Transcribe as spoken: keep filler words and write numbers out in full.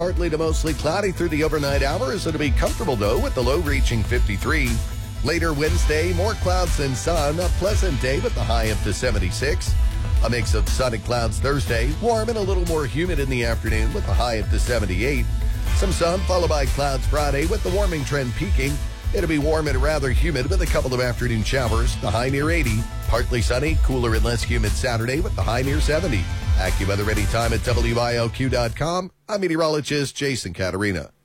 partly to mostly cloudy through the overnight hours. It'll be comfortable, though, with the low reaching fifty-three. Later Wednesday, more clouds than sun. A pleasant day with the high up to seventy-six. A mix of sun and clouds Thursday. Warm and a little more humid in the afternoon with the high up to seventy-eight. Some sun followed by clouds Friday with the warming trend peaking. It'll be warm and rather humid with a couple of afternoon showers. The high near eighty. Partly sunny, cooler and less humid Saturday with the high near seventy. AccuWeather anytime at W I L Q dot com. I'm meteorologist Jason Caterina.